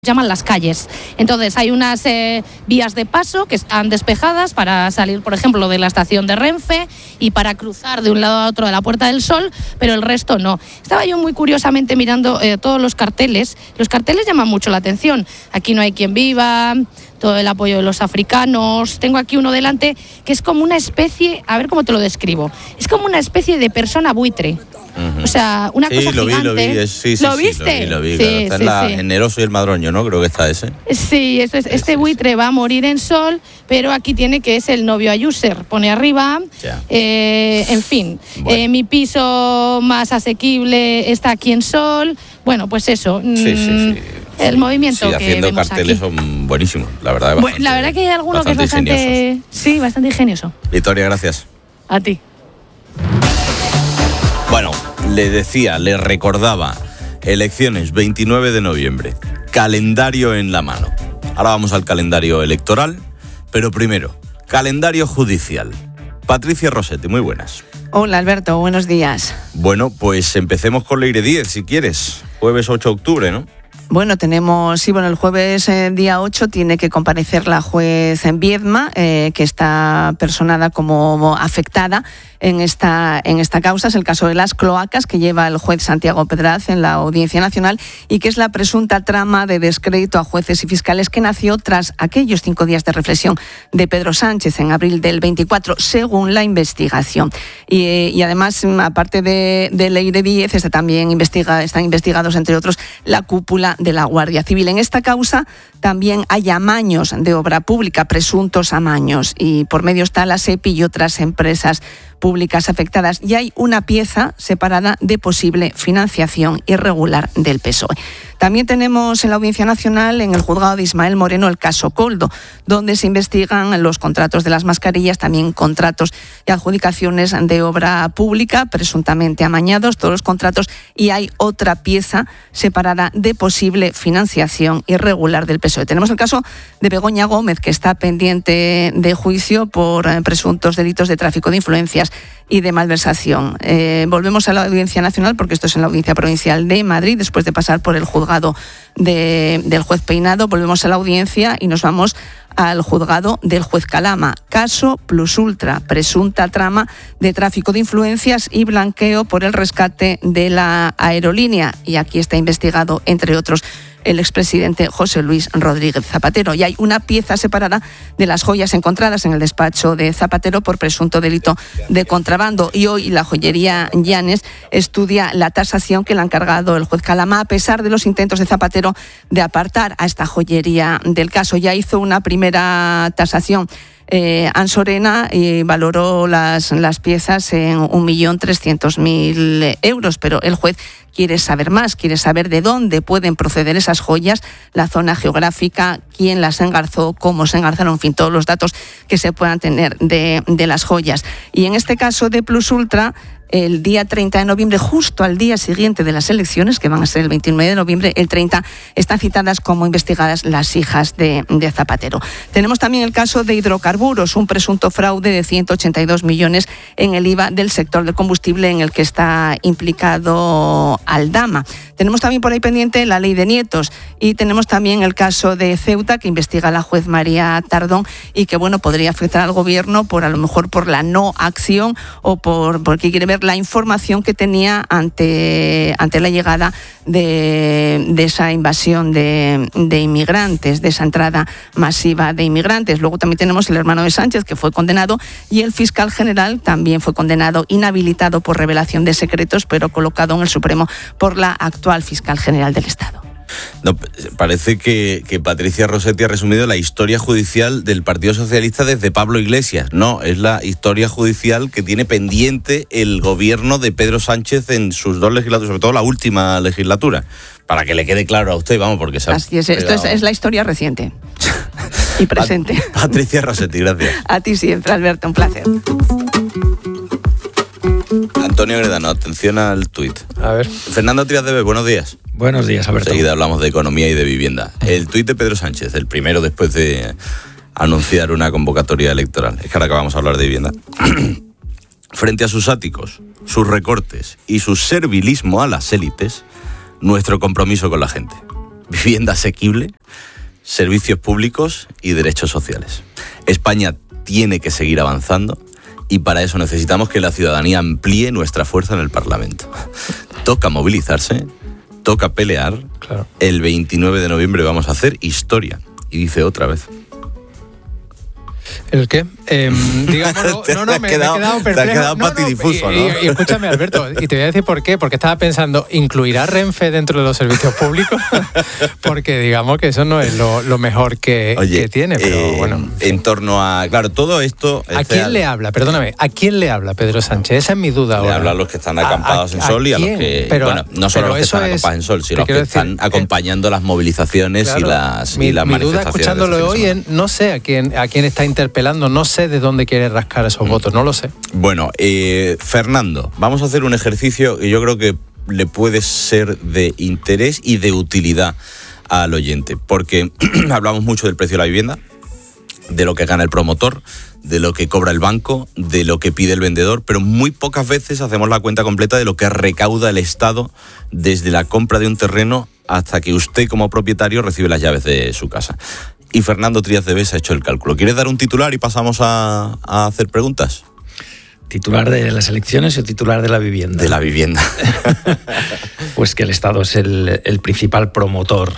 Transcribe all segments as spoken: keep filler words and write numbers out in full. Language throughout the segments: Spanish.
llaman las calles. Entonces hay unas eh, vías de paso que están despejadas para salir, por ejemplo, de la estación de Renfe y para cruzar de un lado a otro de la Puerta del Sol, pero el resto no. Estaba yo muy curiosamente mirando eh, todos los carteles. Los carteles llaman mucho la atención. Aquí no hay quien viva, todo el apoyo de los africanos. Tengo aquí uno delante que es como una especie, a ver cómo te lo describo, es como una especie de persona buitre. Uh-huh. O sea, una sí, cosa lo gigante. Vi, lo vi, sí, sí, ¿Lo sí, viste? Lo vi, lo vi, sí, claro. Está sí, en la, sí. en Eroso y el Madroño, ¿no? Creo que está ese. Sí, esto es, este sí, buitre sí. va a morir en Sol, pero aquí tiene que es el novio a User. Pone arriba, eh, en fin, bueno. eh, mi piso más asequible está aquí en Sol. Bueno, pues eso. Sí, sí, sí. El movimiento sí, que haciendo vemos carteles aquí. Son buenísimos, la verdad. Bastante, bueno, la verdad que hay alguno que es bastante, ingeniosos. sí, bastante ingenioso. Victoria, gracias. A ti. Bueno, le decía, le recordaba, elecciones veintinueve de noviembre, calendario en la mano. Ahora vamos al calendario electoral, pero primero, calendario judicial. Patricia Rossetti, muy buenas. Hola Alberto, buenos días. Bueno, pues empecemos con Leire Díez, si quieres, jueves ocho de octubre, ¿no? Bueno, tenemos, sí, bueno, el jueves eh, día ocho tiene que comparecer la juez en Viedma, eh, que está personada como afectada en esta, en esta causa. Es el caso de las cloacas que lleva el juez Santiago Pedraz en la Audiencia Nacional y que es la presunta trama de descrédito a jueces y fiscales que nació tras aquellos cinco días de reflexión de Pedro Sánchez en abril del veinticuatro, según la investigación. Y, y además, aparte de, de Leire Díez, está también investiga, están investigados, entre otros, la cúpula de la Guardia Civil. En esta causa también hay amaños de obra pública, presuntos amaños, y por medio está la S E P I y otras empresas públicas afectadas, y hay una pieza separada de posible financiación irregular del P S O E. También tenemos en la Audiencia Nacional, en el juzgado de Ismael Moreno, el caso Coldo, donde se investigan los contratos de las mascarillas, también contratos y adjudicaciones de obra pública, presuntamente amañados, todos los contratos, y hay otra pieza separada de posible financiación irregular del P S O E. Tenemos el caso de Begoña Gómez, que está pendiente de juicio por presuntos delitos de tráfico de influencias y de malversación. Eh, volvemos a la Audiencia Nacional, porque esto es en la Audiencia Provincial de Madrid, después de pasar por el juzgado de, del juez Peinado. Volvemos a la audiencia y nos vamos al juzgado del juez Calama. Caso Plus Ultra, presunta trama de tráfico de influencias y blanqueo por el rescate de la aerolínea. Y aquí está investigado, entre otros, el expresidente José Luis Rodríguez Zapatero. Y hay una pieza separada de las joyas encontradas en el despacho de Zapatero por presunto delito de contrabando. Y hoy la joyería Llanes estudia la tasación que le ha encargado el juez Calama, a pesar de los intentos de Zapatero de apartar a esta joyería del caso. Ya hizo una primera tasación Eh, Ansorena y valoró las, las piezas en un millón trescientos mil euros, pero el juez quiere saber más, quiere saber de dónde pueden proceder esas joyas, la zona geográfica, quién las engarzó, cómo se engarzaron, en fin, todos los datos que se puedan tener de, de las joyas. Y en este caso de Plus Ultra, el día treinta de noviembre, justo al día siguiente de las elecciones, que van a ser el veintinueve de noviembre, el treinta, están citadas como investigadas las hijas de, de Zapatero. Tenemos también el caso de hidrocarburos, un presunto fraude de ciento ochenta y dos millones en el I V A del sector del combustible, en el que está implicado Aldama. Tenemos también por ahí pendiente la ley de nietos, y tenemos también el caso de Ceuta, que investiga la juez María Tardón, y que, bueno, podría afectar al gobierno por, a lo mejor, por la no acción o por porque quiere ver la información que tenía ante, ante la llegada de, de esa invasión de, de inmigrantes, de esa entrada masiva de inmigrantes. Luego también tenemos el hermano de Sánchez, que fue condenado, y el fiscal general también fue condenado, inhabilitado por revelación de secretos, pero colocado en el Supremo por la actual fiscal general del Estado. No, parece que, que Patricia Rossetti ha resumido la historia judicial del Partido Socialista desde Pablo Iglesias. No, es la historia judicial que tiene pendiente el gobierno de Pedro Sánchez en sus dos legislaturas, sobre todo la última legislatura, para que le quede claro a usted, vamos, porque se ha Así es, esto es, es la historia reciente y presente. Patricia Rossetti, gracias. A ti siempre, Alberto, un placer. Antonio Gredano, atención al tuit. A ver. Fernando Trías de Bes, buenos días. Buenos días, Alberto. Enseguida hablamos de economía y de vivienda. El tuit de Pedro Sánchez, el primero después de anunciar una convocatoria electoral. Es que ahora que vamos a hablar de vivienda. Frente a sus áticos, sus recortes y su servilismo a las élites, nuestro compromiso con la gente. vivienda asequible, servicios públicos y derechos sociales. España tiene que seguir avanzando y para eso necesitamos que la ciudadanía amplíe nuestra fuerza en el Parlamento. Toca movilizarse, toca pelear. Claro. El veintinueve de noviembre vamos a hacer historia. Y dice otra vez. ¿El qué? Eh, digámoslo, no, no, me, quedado, me he quedado perplejo. Te has quedado no, patidifuso, no, ¿no? Y, y escúchame, Alberto, y te voy a decir por qué. Porque estaba pensando, ¿incluirá Renfe dentro de los servicios públicos? Porque digamos que eso no es lo, lo mejor que, Oye, que tiene, pero eh, bueno. En torno a... Claro, todo esto... ¿A quién al, le habla? Perdóname, ¿a quién le habla Pedro Sánchez? Esa es mi duda ahora. Le habla a los que están acampados ¿A, a, en Sol y a los quién? que... Pero, bueno, no solo a los que están es, acampados en Sol, sino los que decir, están acompañando eh, las movilizaciones claro, y las, mi, y las mi manifestaciones. Mi duda escuchándolo hoy es, no sé a quién, a quién está interpelando, no sé de dónde quiere rascar esos mm. votos, no lo sé. Bueno, eh, Fernando, vamos a hacer un ejercicio que yo creo que le puede ser de interés y de utilidad al oyente, porque hablamos mucho del precio de la vivienda, de lo que gana el promotor, de lo que cobra el banco, de lo que pide el vendedor, pero muy pocas veces hacemos la cuenta completa de lo que recauda el Estado desde la compra de un terreno hasta que usted como propietario recibe las llaves de su casa. Y Fernando Trías de Bes ha hecho el cálculo. ¿Quieres dar un titular y pasamos a, a hacer preguntas? ¿Titular de las elecciones o titular de la vivienda? De la vivienda. Pues que el Estado es el, el principal promotor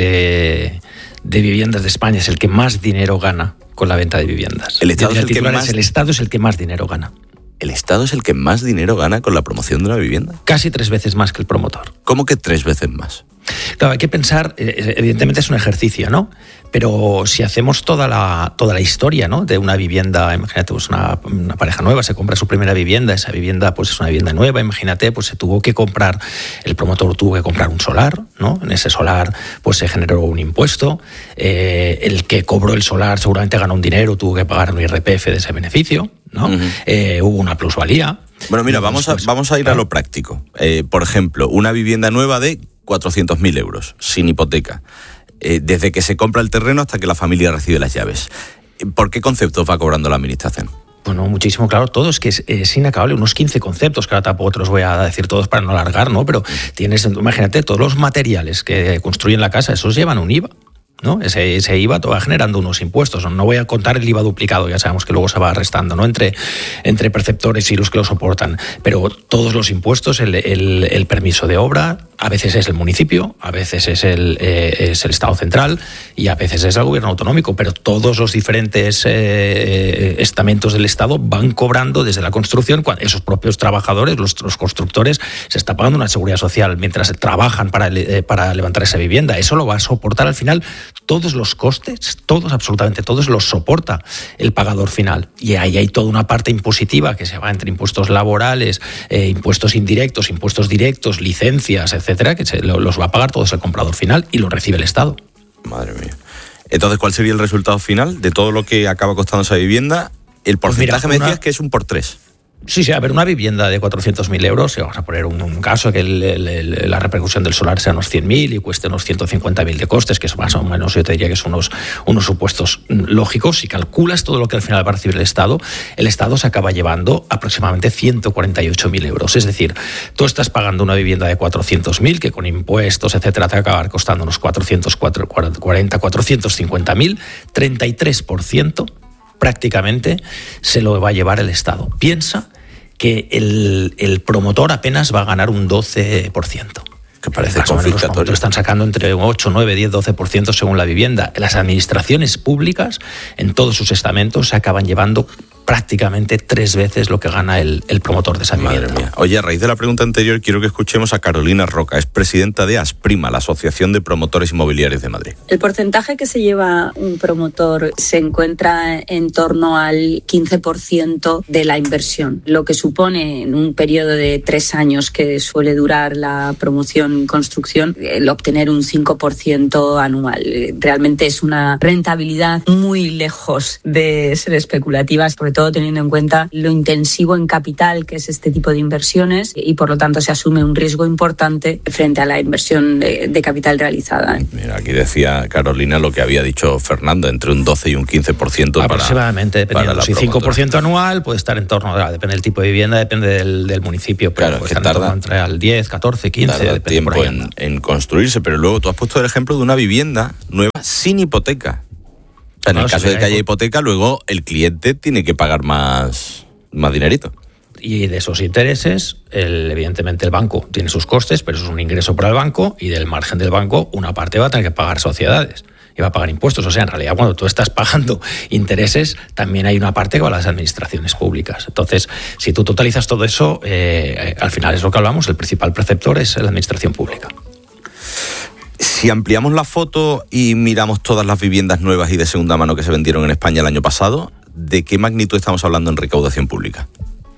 de, de viviendas de España, es el que más dinero gana con la venta de viviendas. El Estado, es el, que más... es el Estado es el que más dinero gana. ¿El Estado es el que más dinero gana con la promoción de una vivienda? Casi tres veces más que el promotor. ¿Cómo que tres veces más? Claro, hay que pensar, evidentemente es un ejercicio, ¿no? Pero si hacemos toda la, toda la historia, ¿no?, de una vivienda, imagínate, pues una, una pareja nueva se compra su primera vivienda, esa vivienda pues es una vivienda nueva, imagínate, pues se tuvo que comprar, el promotor tuvo que comprar un solar, ¿no? En ese solar pues se generó un impuesto, eh, el que cobró el solar seguramente ganó un dinero, tuvo que pagar un I R P F de ese beneficio, ¿no? Uh-huh. Eh, hubo una plusvalía. Bueno, mira, vamos a, vamos a ir a lo práctico. Eh, por ejemplo, una vivienda nueva de cuatrocientos mil euros, sin hipoteca, eh, desde que se compra el terreno hasta que la familia recibe las llaves. ¿Por qué conceptos va cobrando la administración? Bueno, muchísimo, claro, todo es que es, es inacabable, unos quince conceptos, que ahora tampoco te los voy a decir todos para no alargar, ¿no? Pero tienes, imagínate, todos los materiales que construyen la casa, esos llevan un I V A. ¿No? Ese, ese I V A va generando unos impuestos. No voy a contar el I V A duplicado, ya sabemos que luego se va restando, ¿no?, entre, entre perceptores y los que lo soportan. Pero todos los impuestos, el, el, el permiso de obra, a veces es el municipio, a veces es el, eh, es el Estado central y a veces es el gobierno autonómico, pero todos los diferentes eh, estamentos del Estado van cobrando desde la construcción. Cuando esos propios trabajadores, los, los constructores, se está pagando una seguridad social mientras trabajan para, eh, para levantar esa vivienda. Eso lo va a soportar al final. Todos los costes, todos, absolutamente todos, los soporta el pagador final. Y ahí hay toda una parte impositiva que se va entre impuestos laborales, eh, impuestos indirectos, impuestos directos, licencias, etcétera, que se, lo, los va a pagar todo el comprador final y lo recibe el Estado. Madre mía. Entonces, ¿cuál sería el resultado final de todo lo que acaba costando esa vivienda? El porcentaje, pues mira, me decías una... que es un por tres. Sí, sí, a ver, una vivienda de cuatrocientos mil euros, si vamos a poner un, un caso que el, el, el, la repercusión del solar sea unos cien mil y cueste unos ciento cincuenta mil de costes, que es más o menos, yo te diría que son unos, unos supuestos lógicos. Si calculas todo lo que al final va a recibir el Estado, el Estado se acaba llevando aproximadamente ciento cuarenta y ocho mil euros. Es decir, tú estás pagando una vivienda de cuatrocientos mil, que con impuestos, etcétera, te va a acabar costando unos cuatrocientos cuarenta, cuatrocientos cincuenta mil, treinta y tres por ciento prácticamente se lo va a llevar el Estado. Piensa que el, el promotor apenas va a ganar un doce por ciento. Que parece más o menos los promotores están sacando entre ocho, nueve, diez, doce por ciento según la vivienda. Las administraciones públicas, en todos sus estamentos, se acaban llevando prácticamente tres veces lo que gana el, el promotor de esa vivienda. Madre mía. Oye, a raíz de la pregunta anterior, quiero que escuchemos a Carolina Roca, es presidenta de Asprima, la Asociación de Promotores Inmobiliarios de Madrid. El porcentaje que se lleva un promotor se encuentra en torno al quince por ciento de la inversión, lo que supone en un periodo de tres años que suele durar la promoción y construcción, el obtener un cinco por ciento anual. Realmente es una rentabilidad muy lejos de ser especulativa, sobre todo teniendo en cuenta lo intensivo en capital que es este tipo de inversiones y por lo tanto se asume un riesgo importante frente a la inversión de, de capital realizada. Mira, aquí decía Carolina lo que había dicho Fernando, entre un doce y un quince por ciento para, aproximadamente, dependiendo. Para la si cinco por ciento anual puede estar en torno, a, depende del tipo de vivienda, depende del, del municipio, pero claro, puede que estar tarda, en torno entre al diez, catorce, quince, tarda depende tiempo por ahí en, en construirse, pero luego tú has puesto el ejemplo de una vivienda nueva sin hipoteca. O sea, en no, el caso sí, de que haya hipoteca, luego el cliente tiene que pagar más, más dinerito. Y de esos intereses, el, evidentemente el banco tiene sus costes, pero eso es un ingreso para el banco, y del margen del banco una parte va a tener que pagar sociedades y va a pagar impuestos. O sea, en realidad cuando tú estás pagando intereses, también hay una parte que va a las administraciones públicas. Entonces, si tú totalizas todo eso, eh, al final es lo que hablamos, el principal preceptor es la administración pública. Si ampliamos la foto y miramos todas las viviendas nuevas y de segunda mano que se vendieron en España el año pasado, ¿de qué magnitud estamos hablando en recaudación pública?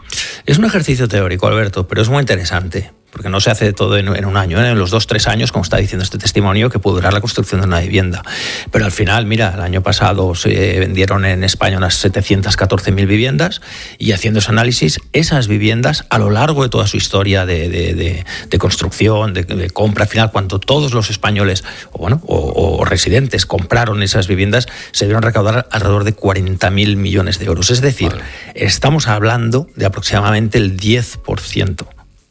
Es un ejercicio teórico, Alberto, pero es muy interesante, porque no se hace todo en, en un año, ¿eh? En los dos, tres años, como está diciendo este testimonio, que puede durar la construcción de una vivienda. Pero al final, mira, el año pasado se vendieron en España unas setecientas catorce mil viviendas, y haciendo ese análisis, esas viviendas, a lo largo de toda su historia de, de, de, de construcción, de, de compra, al final, cuando todos los españoles o, bueno, o, o residentes compraron esas viviendas, se dieron recaudar alrededor de cuarenta mil millones de euros. Es decir, vale, estamos hablando de aproximadamente el diez por ciento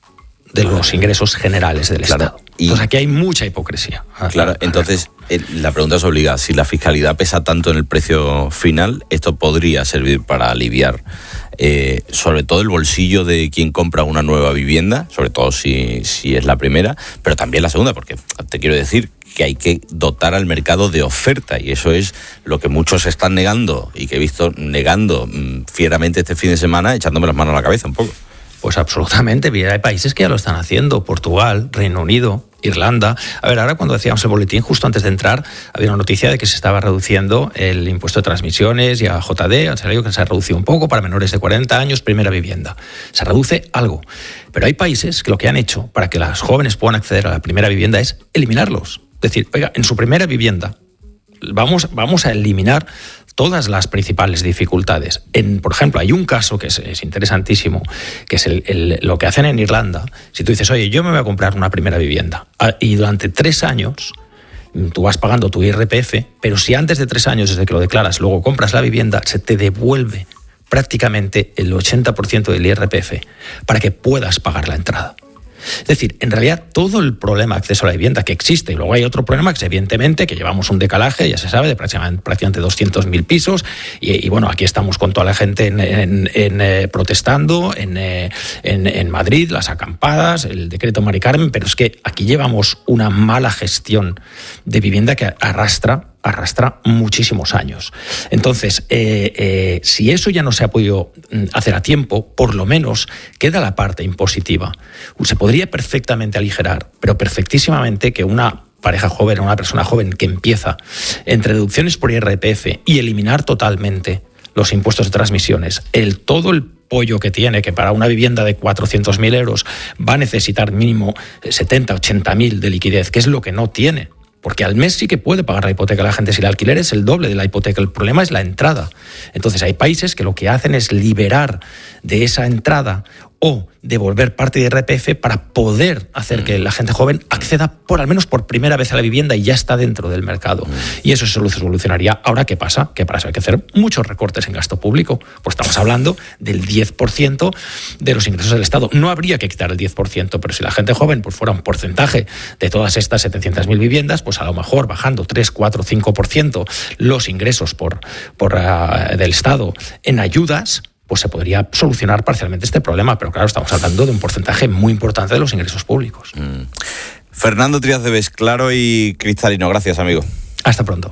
de los ingresos generales del claro, Estado. Y entonces aquí hay mucha hipocresía. Claro, entonces la pregunta es obligada. Si la fiscalidad pesa tanto en el precio final, esto podría servir para aliviar eh, sobre todo el bolsillo de quien compra una nueva vivienda, sobre todo si, si es la primera, pero también la segunda, porque te quiero decir que hay que dotar al mercado de oferta, y eso es lo que muchos están negando y que he visto negando mmm, fieramente este fin de semana, echándome las manos a la cabeza un poco. Pues absolutamente, mira, hay países que ya lo están haciendo, Portugal, Reino Unido, Irlanda. A ver, ahora cuando decíamos el boletín, justo antes de entrar, había una noticia de que se estaba reduciendo el impuesto de transmisiones y a J D, al salario, que se ha reducido un poco para menores de cuarenta años, primera vivienda. Se reduce algo. Pero hay países que lo que han hecho para que las jóvenes puedan acceder a la primera vivienda es eliminarlos. Es decir, oiga, en su primera vivienda vamos, vamos a eliminar todas las principales dificultades. En, por ejemplo, hay un caso que es, es interesantísimo, que es el, el, lo que hacen en Irlanda. Si tú dices, oye, yo me voy a comprar una primera vivienda, y durante tres años tú vas pagando tu I R P F, pero si antes de tres años desde que lo declaras luego compras la vivienda, se te devuelve prácticamente el ochenta por ciento del I R P F para que puedas pagar la entrada. Es decir, en realidad todo el problema de acceso a la vivienda que existe, y luego hay otro problema que es evidentemente que llevamos un decalaje, ya se sabe, de prácticamente, prácticamente doscientos mil pisos, y, y bueno, aquí estamos con toda la gente en, en, en, eh, protestando en, eh, en, en Madrid, las acampadas, el decreto Mari Carmen, pero es que aquí llevamos una mala gestión de vivienda que arrastra arrastra muchísimos años. Entonces, eh, eh, si eso ya no se ha podido hacer a tiempo, por lo menos queda la parte impositiva. Se podría perfectamente aligerar, pero perfectísimamente, que una pareja joven, una persona joven que empieza entre deducciones por I R P F y eliminar totalmente los impuestos de transmisiones, el todo el pollo que tiene, que para una vivienda de cuatrocientos mil euros va a necesitar mínimo setenta, ochenta mil de liquidez, que es lo que no tiene. Porque al mes sí que puede pagar la hipoteca la gente, si el alquiler es el doble de la hipoteca, el problema es la entrada. Entonces hay países que lo que hacen es liberar de esa entrada o devolver parte de I R P F para poder hacer que la gente joven acceda por al menos por primera vez a la vivienda y ya está dentro del mercado. Y eso se solucionaría. Ahora, ¿qué pasa? Que para eso hay que hacer muchos recortes en gasto público. Pues estamos hablando del diez por ciento de los ingresos del Estado. No habría que quitar el diez por ciento, pero si la gente joven pues fuera un porcentaje de todas estas setecientas mil viviendas, pues a lo mejor bajando tres, cuatro, cinco por ciento los ingresos por, por, uh, del Estado en ayudas, pues se podría solucionar parcialmente este problema. Pero claro, estamos hablando de un porcentaje muy importante de los ingresos públicos. Mm. Fernando Trías de Bes, claro y cristalino. Gracias, amigo. Hasta pronto.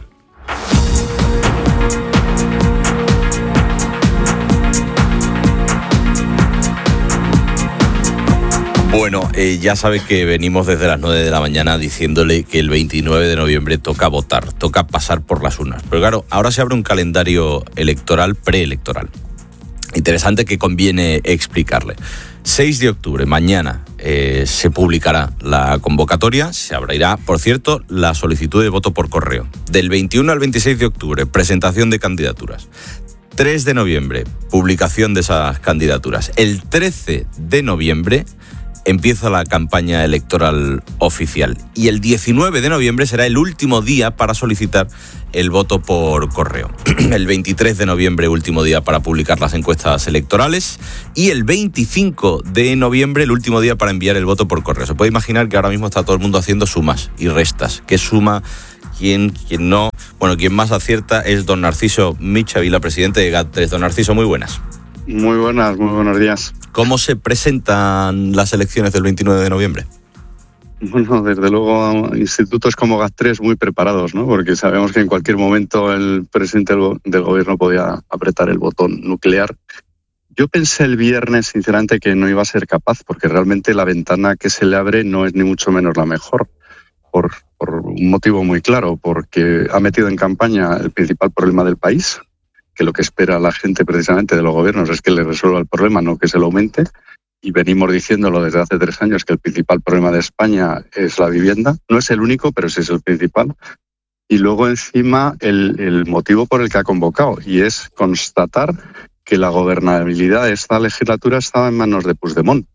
Bueno, eh, ya sabe que venimos desde las nueve de la mañana diciéndole que el veintinueve de noviembre toca votar, toca pasar por las urnas. Pero claro, ahora se abre un calendario electoral preelectoral. Interesante, que conviene explicarle. seis de octubre, mañana, eh, se publicará la convocatoria, se abrirá, por cierto, la solicitud de voto por correo. Del veintiuno al veintiséis de octubre, presentación de candidaturas. tres de noviembre, publicación de esas candidaturas. El trece de noviembre empieza la campaña electoral oficial y el diecinueve de noviembre será el último día para solicitar el voto por correo. El veintitrés de noviembre, último día para publicar las encuestas electorales, y el veinticinco de noviembre, el último día para enviar el voto por correo. Se puede imaginar que ahora mismo está todo el mundo haciendo sumas y restas. ¿Qué suma? ¿Quién? ¿Quién no? Bueno, quien más acierta es don Narciso Michavila, presidente de G A T tres. Don Narciso, muy buenas. Muy buenas, muy buenos días. ¿Cómo se presentan las elecciones del veintinueve de noviembre? Bueno, desde luego, institutos como G A T tres muy preparados, ¿no? Porque sabemos que en cualquier momento el presidente del, del gobierno podía apretar el botón nuclear. Yo pensé el viernes, sinceramente, que no iba a ser capaz, porque realmente la ventana que se le abre no es ni mucho menos la mejor, por, por un motivo muy claro, porque ha metido en campaña el principal problema del país, que lo que espera la gente precisamente de los gobiernos es que le resuelva el problema, no que se lo aumente. Y venimos diciéndolo desde hace tres años que el principal problema de España es la vivienda. No es el único, pero sí es el principal. Y luego encima el, el motivo por el que ha convocado, y es constatar que la gobernabilidad de esta legislatura estaba en manos de Puigdemont.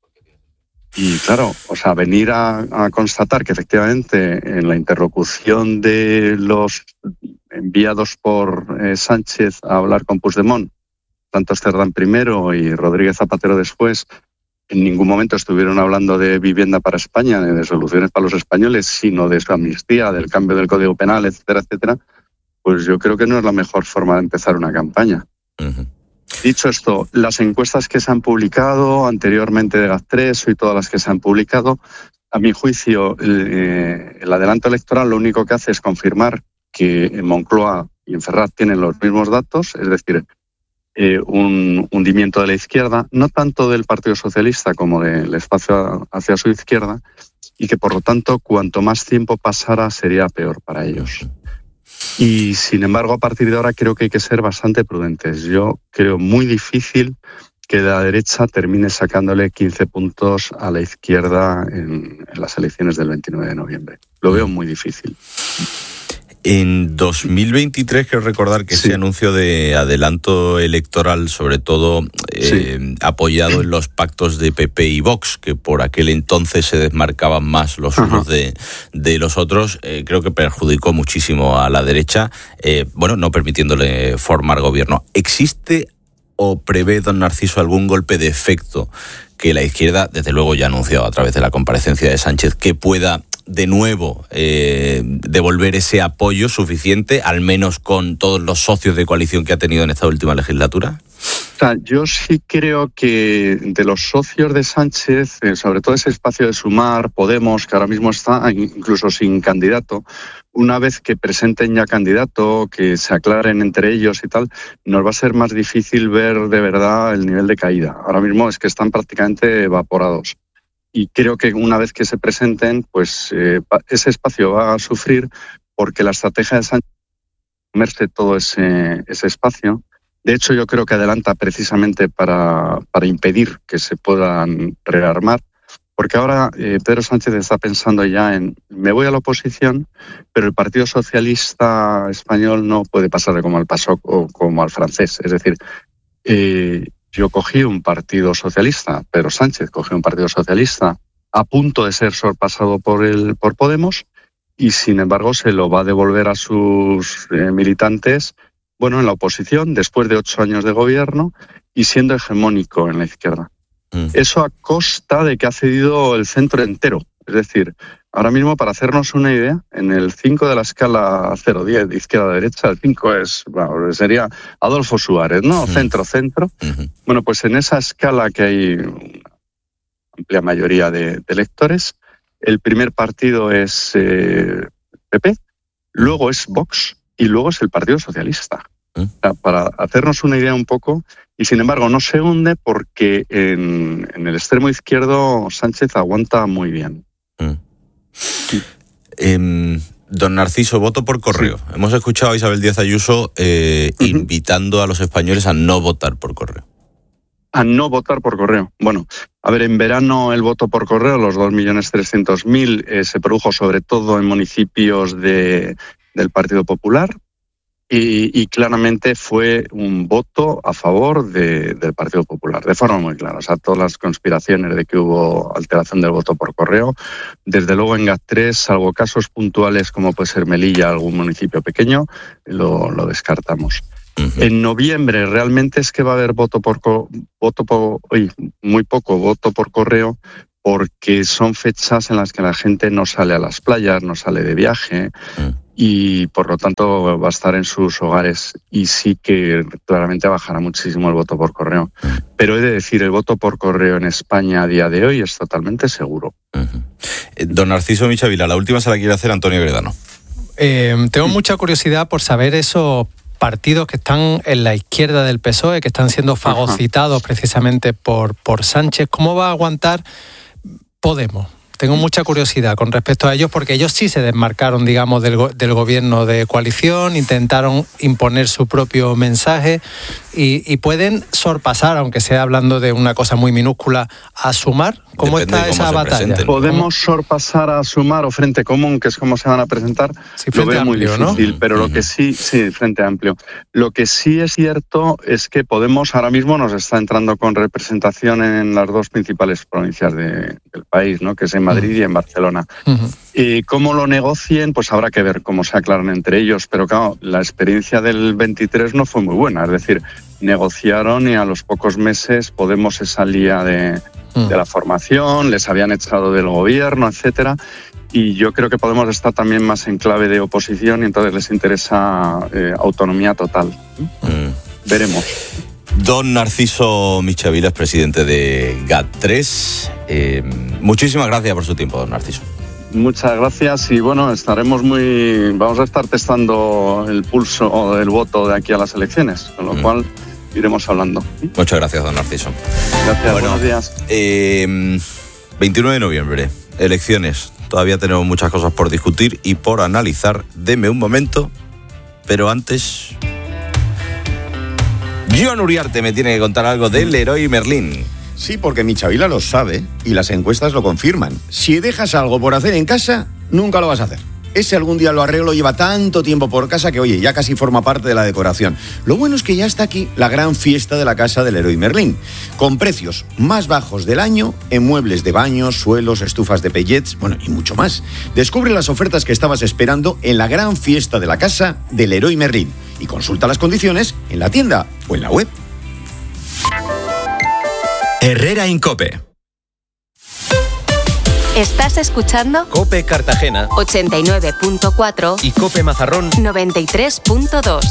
Y claro, o sea, venir a, a constatar que efectivamente en la interlocución de los enviados por eh, Sánchez a hablar con Puigdemont, tanto Cerdán primero y Rodríguez Zapatero después, en ningún momento estuvieron hablando de vivienda para España, ni de soluciones para los españoles, sino de su amnistía, del cambio del Código Penal, etcétera, etcétera, pues yo creo que no es la mejor forma de empezar una campaña. Uh-huh. Dicho esto, las encuestas que se han publicado anteriormente de G A T tres y todas las que se han publicado, a mi juicio, el, el adelanto electoral lo único que hace es confirmar que en Moncloa y en Ferraz tienen los mismos datos, es decir, eh, un hundimiento de la izquierda, no tanto del Partido Socialista como del espacio hacia su izquierda, y que por lo tanto cuanto más tiempo pasara sería peor para ellos. Y sin embargo, a partir de ahora creo que hay que ser bastante prudentes. Yo creo muy difícil que la derecha termine sacándole quince puntos a la izquierda en, en las elecciones del veintinueve de noviembre. Lo veo muy difícil. En dos mil veintitrés, quiero recordar que sí. Ese anuncio de adelanto electoral, sobre todo eh, sí. apoyado en los pactos de P P y Vox, que por aquel entonces se desmarcaban más los unos de, de los otros, eh, creo que perjudicó muchísimo a la derecha, eh, bueno, no permitiéndole formar gobierno. ¿Existe o prevé, don Narciso, algún golpe de efecto que la izquierda, desde luego ya ha anunciado a través de la comparecencia de Sánchez, que pueda de nuevo eh, devolver ese apoyo suficiente, al menos con todos los socios de coalición que ha tenido en esta última legislatura? O sea, yo sí creo que de los socios de Sánchez, eh, sobre todo ese espacio de Sumar, Podemos, que ahora mismo está incluso sin candidato, una vez que presenten ya candidato, que se aclaren entre ellos y tal, nos va a ser más difícil ver de verdad el nivel de caída. Ahora mismo es que están prácticamente evaporados. Y creo que una vez que se presenten, pues eh, ese espacio va a sufrir porque la estrategia de Sánchez es comerse todo ese, ese espacio. De hecho, yo creo que adelanta precisamente para, para impedir que se puedan rearmar, porque ahora eh, Pedro Sánchez está pensando ya en me voy a la oposición, pero el Partido Socialista español no puede pasar como al PASOK o como al francés. Es decir, eh, yo cogí un partido socialista, Pedro Sánchez cogió un partido socialista a punto de ser sorpasado por el por Podemos y sin embargo se lo va a devolver a sus eh, militantes, bueno, en la oposición, después de ocho años de gobierno y siendo hegemónico en la izquierda. Mm. Eso a costa de que ha cedido el centro entero. Es decir, ahora mismo, para hacernos una idea, en el cinco de la escala cero diez de izquierda a derecha, el cinco es, bueno, sería Adolfo Suárez, ¿no? Centro-centro. Uh-huh. Bueno, pues en esa escala que hay una amplia mayoría de, de electores, el primer partido es eh, P P, luego es Vox y luego es el Partido Socialista. Uh-huh. O sea, para hacernos una idea un poco, y sin embargo no se hunde porque en, en el extremo izquierdo Sánchez aguanta muy bien. Mm. Eh, don Narciso, voto por correo. Sí. Hemos escuchado a Isabel Díaz Ayuso eh, uh-huh. invitando a los españoles a no votar por correo. A no votar por correo. Bueno, a ver, en verano el voto por correo, los dos millones trescientos mil, eh, se produjo sobre todo en municipios de, del Partido Popular. Y, y claramente fue un voto a favor de, del Partido Popular, de forma muy clara. O sea, todas las conspiraciones de que hubo alteración del voto por correo, desde luego en GAT tres, salvo casos puntuales como puede ser Melilla, algún municipio pequeño, lo, lo descartamos. Uh-huh. En noviembre realmente es que va a haber voto por, voto por uy, muy poco voto por correo, porque son fechas en las que la gente no sale a las playas, no sale de viaje. Uh-huh. Y por lo tanto va a estar en sus hogares y sí que claramente bajará muchísimo el voto por correo. Pero he de decir, el voto por correo en España a día de hoy es totalmente seguro. Uh-huh. Don Narciso Michavila, la última se la quiere hacer Antonio Gredano. Eh, tengo mucha curiosidad por saber esos partidos que están en la izquierda del P S O E, que están siendo fagocitados uh-huh. precisamente por, por Sánchez. ¿Cómo va a aguantar Podemos? Tengo mucha curiosidad con respecto a ellos porque ellos sí se desmarcaron, digamos, del, go- del gobierno de coalición, intentaron imponer su propio mensaje y, y pueden sorpasar, aunque sea hablando de una cosa muy minúscula, a Sumar. ¿Cómo Depende está esa batalla? Podemos sorpasar a Sumar o Frente Común, que es como se van a presentar. Sí, lo veo amplio, muy difícil, ¿no? pero lo que sí, sí, Frente Amplio. Lo que sí es cierto es que Podemos ahora mismo nos está entrando con representación en las dos principales provincias de, del país, ¿no? Que es en Madrid uh-huh. y en Barcelona. Uh-huh. Y cómo lo negocien, pues habrá que ver cómo se aclaran entre ellos, pero claro, la experiencia del veintitrés no fue muy buena, es decir, negociaron y a los pocos meses Podemos se salía de, uh-huh. de la formación, les habían echado del gobierno, etcétera. Y yo creo que Podemos estar también más en clave de oposición y entonces les interesa eh, autonomía total. Uh-huh. Veremos. Don Narciso Michavila es presidente de GAT tres. Eh, muchísimas gracias por su tiempo, don Narciso. Muchas gracias y bueno, estaremos muy... Vamos a estar testando el pulso del voto de aquí a las elecciones, con lo mm. cual iremos hablando. Muchas gracias, don Narciso. Gracias, bueno, buenos días. Eh, veintinueve de noviembre, elecciones. Todavía tenemos muchas cosas por discutir y por analizar. Deme un momento, pero antes... Joan Uriarte me tiene que contar algo del Leroy Merlin. Sí, porque Michavila lo sabe y las encuestas lo confirman. Si dejas algo por hacer en casa, nunca lo vas a hacer. Ese algún día lo arreglo lleva tanto tiempo por casa que, oye, ya casi forma parte de la decoración. Lo bueno es que ya está aquí la gran fiesta de la casa del Leroy Merlin, con precios más bajos del año en muebles de baños, suelos, estufas de pellets, bueno, y mucho más. Descubre las ofertas que estabas esperando en la gran fiesta de la casa del Leroy Merlin y consulta las condiciones en la tienda o en la web. Herrera en COPE. Estás escuchando COPE Cartagena ochenta y nueve punto cuatro y COPE Mazarrón noventa y tres punto dos.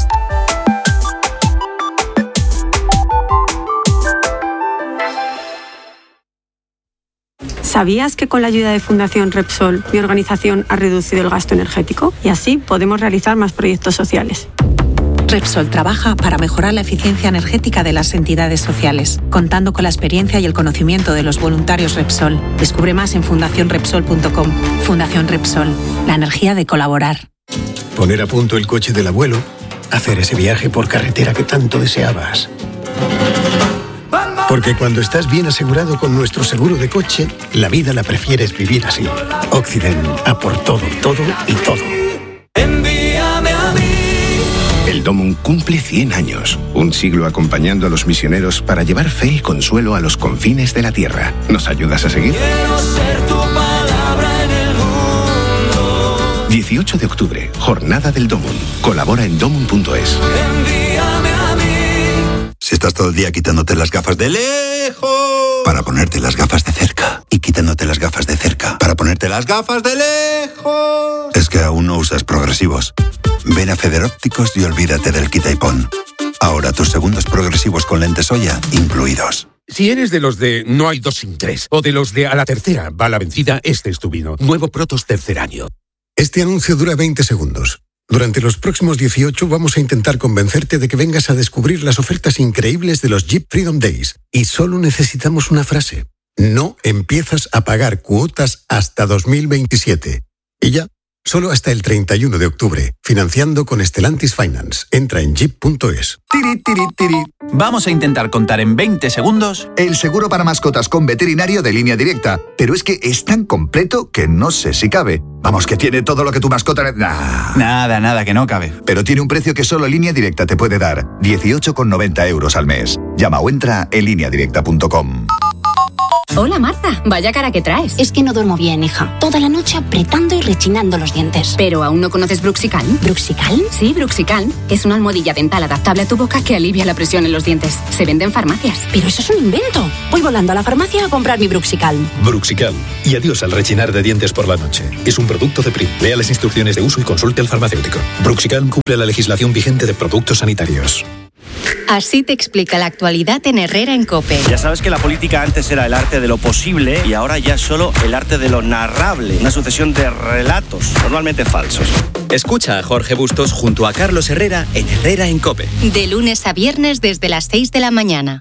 ¿Sabías que con la ayuda de Fundación Repsol, mi organización ha reducido el gasto energético? Y así podemos realizar más proyectos sociales. Repsol trabaja para mejorar la eficiencia energética de las entidades sociales, contando con la experiencia y el conocimiento de los voluntarios Repsol. Descubre más en fundación repsol punto com. Fundación Repsol, la energía de colaborar. Poner a punto el coche del abuelo, hacer ese viaje por carretera que tanto deseabas. Porque cuando estás bien asegurado con nuestro seguro de coche, la vida la prefieres vivir así. Occident, a por todo, todo y todo. El Domum cumple cien años, un siglo acompañando a los misioneros para llevar fe y consuelo a los confines de la tierra. ¿Nos ayudas a seguir? Quiero ser tu palabra en el mundo. dieciocho de octubre, Jornada del Domum. Colabora en domum punto es. Envíame a mí. Si estás todo el día quitándote las gafas de lejos para ponerte las gafas de cerca y quitándote las gafas de cerca para ponerte las gafas de lejos, es que aún no usas progresivos. Ven a Federópticos y olvídate del quita y pon. Ahora tus segundos progresivos con lentes Oya incluidos. Si eres de los de no hay dos sin tres o de los de a la tercera va la vencida, este es tu vino. Nuevo Protos tercer año. Este anuncio dura veinte segundos. Durante los próximos dieciocho vamos a intentar convencerte de que vengas a descubrir las ofertas increíbles de los Jeep Freedom Days. Y solo necesitamos una frase. No empiezas a pagar cuotas hasta dos mil veintisiete. Y ya. Solo hasta el treinta y uno de octubre. Financiando con Stellantis Finance. Entra en jeep punto es. Tiri, tiri, tiri. Vamos a intentar contar en veinte segundos el seguro para mascotas con veterinario de Línea Directa. Pero es que es tan completo que no sé si cabe. Vamos, que tiene todo lo que tu mascota... Nah. Nada, nada, que no cabe. Pero tiene un precio que solo Línea Directa te puede dar. dieciocho con noventa euros al mes. Llama o entra en línea directa punto com. Hola Marta, vaya cara que traes. Es que no duermo bien, hija. Toda la noche apretando y rechinando los dientes. ¿Pero aún no conoces Bruxicalm? ¿Bruxicalm? Sí, Bruxicalm. Es una almohadilla dental adaptable a tu boca que alivia la presión en los dientes. Se vende en farmacias. Pero eso es un invento. Voy volando a la farmacia a comprar mi Bruxicalm. Bruxicalm. Y adiós al rechinar de dientes por la noche. Es un producto de Prim. Lea las instrucciones de uso y consulte al farmacéutico. Bruxicalm cumple la legislación vigente de productos sanitarios. Así te explica la actualidad en Herrera en COPE. Ya sabes que la política antes era el arte de lo posible y ahora ya es solo el arte de lo narrable. Una sucesión de relatos, normalmente falsos. Escucha a Jorge Bustos junto a Carlos Herrera en Herrera en COPE. De lunes a viernes desde las seis de la mañana.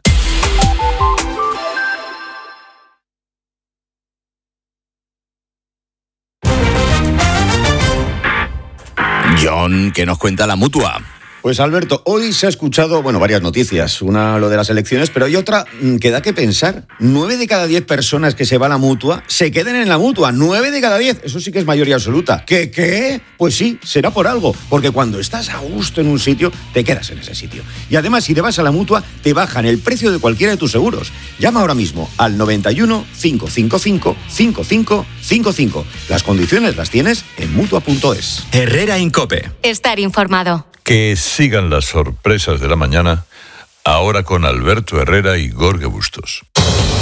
John, ¿qué nos cuenta la Mutua? Pues Alberto, hoy se ha escuchado, bueno, varias noticias. Una lo de las elecciones, pero hay otra que da que pensar. Nueve de cada diez personas que se va a la Mutua se quedan en la Mutua. Nueve de cada diez. Eso sí que es mayoría absoluta. ¿Qué, qué? Pues sí, será por algo. Porque cuando estás a gusto en un sitio, te quedas en ese sitio. Y además, si te vas a la Mutua, te bajan el precio de cualquiera de tus seguros. Llama ahora mismo al noventa y uno, cinco cinco cinco, cinco cinco cinco cinco. Las condiciones las tienes en mutua punto es. Herrera en COPE. Estar informado. Que sigan las sorpresas de la mañana, ahora con Alberto Herrera y Jorge Bustos.